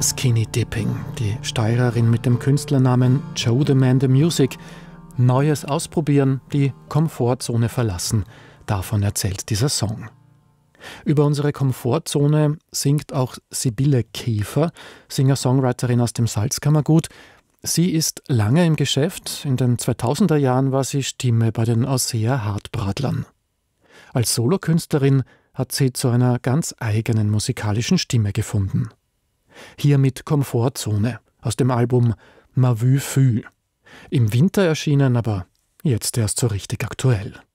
Skinny Dipping, die Steirerin mit dem Künstlernamen Joe the Man the Music. Neues ausprobieren, die Komfortzone verlassen. Davon erzählt dieser Song. Über unsere Komfortzone singt auch Sibylle Käfer, Singer-Songwriterin aus dem Salzkammergut. Sie ist lange im Geschäft. In den 2000er Jahren war sie Stimme bei den Ausseer Hartbradlern. Als Solokünstlerin hat sie zu einer ganz eigenen musikalischen Stimme gefunden. Hier mit Komfortzone aus dem Album Ma Vue Fü. Im Winter erschienen, aber jetzt erst so richtig aktuell.